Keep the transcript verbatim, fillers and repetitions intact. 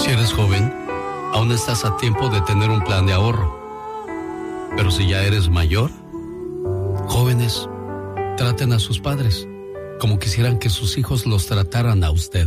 Si eres joven, aún estás a tiempo de tener un plan de ahorro. Pero si ya eres mayor, jóvenes, traten a sus padres como quisieran que sus hijos los trataran a ustedes.